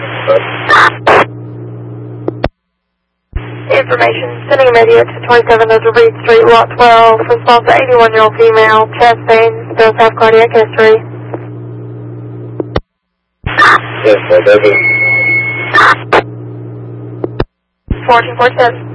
Information, sending immediate to 27 Old Reed Street, Lot 12. Response to 81-year-old female, chest pain, does have cardiac history. Yes, I did. 1447.